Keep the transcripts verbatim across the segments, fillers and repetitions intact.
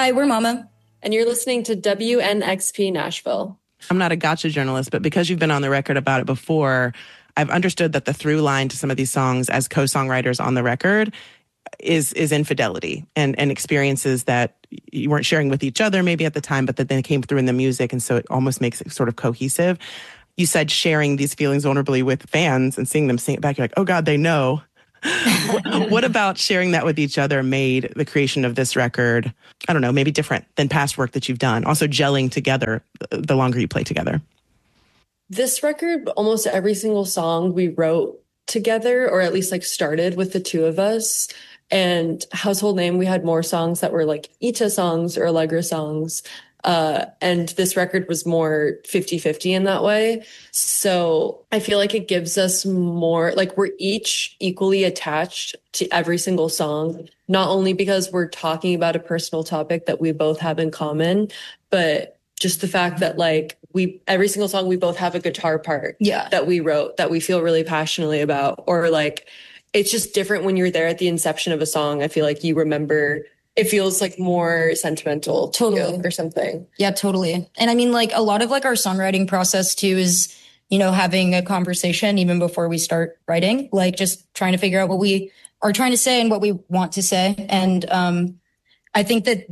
Hi, we're Mama. And you're listening to W N X P Nashville. I'm not a gotcha journalist, but because you've been on the record about it before, I've understood that the through line to some of these songs as co-songwriters on the record is is infidelity and, and experiences that you weren't sharing with each other maybe at the time, but that then came through in the music. And so it almost makes it sort of cohesive. You said sharing these feelings vulnerably with fans and seeing them sing it back. You're like, oh God, they know. what, what about sharing that with each other made the creation of this record, I don't know, maybe different than past work that you've done? Also gelling together the longer you play together. This record, almost every single song we wrote together, or at least like started with the two of us. And Household Name, we had more songs that were like Ita songs or Allegra songs. Uh, and this record was more fifty-fifty in that way. So I feel like it gives us more, like we're each equally attached to every single song, not only because we're talking about a personal topic that we both have in common, but just the fact that like we, every single song, we both have a guitar part yeah. that we wrote that we feel really passionately about, or like, it's just different when you're there at the inception of a song. I feel like you remember, it feels like more sentimental to totally. you or something. Yeah, totally. And I mean, like a lot of like our songwriting process too is, you know, having a conversation even before we start writing, like just trying to figure out what we are trying to say and what we want to say. And um, I think that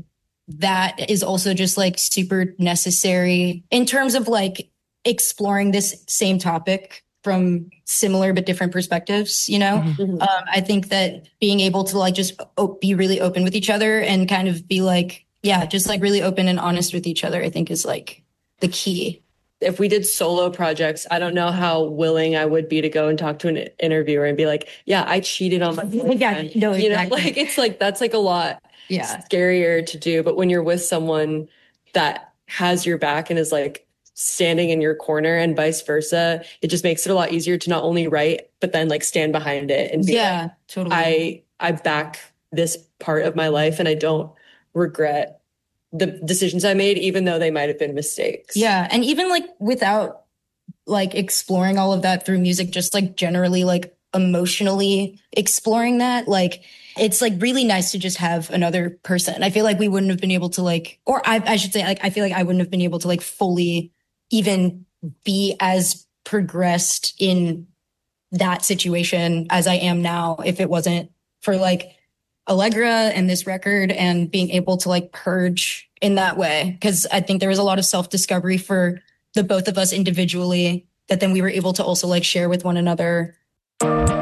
that is also just like super necessary in terms of like exploring this same topic from similar but different perspectives, you know? Mm-hmm. Um, I think that being able to like just op- be really open with each other and kind of be like, yeah, just like really open and honest with each other, I think is like the key. If we did solo projects, I don't know how willing I would be to go and talk to an interviewer and be like, yeah, I cheated on my boyfriend. Yeah, no, exactly. You know, like it's like, that's like a lot yeah. scarier to do. But when you're with someone that has your back and is like, standing in your corner and vice versa, it just makes it a lot easier to not only write, but then like stand behind it and be yeah, like, totally. I, I back this part of my life and I don't regret the decisions I made, even though they might have been mistakes. Yeah. And even like without like exploring all of that through music, just like generally like emotionally exploring that, like it's like really nice to just have another person. I feel like we wouldn't have been able to like, or I, I should say like, I feel like I wouldn't have been able to like fully even be as progressed in that situation as I am now if it wasn't for like Allegra and this record and being able to like purge in that way. Cause I think there was a lot of self-discovery for the both of us individually that then we were able to also like share with one another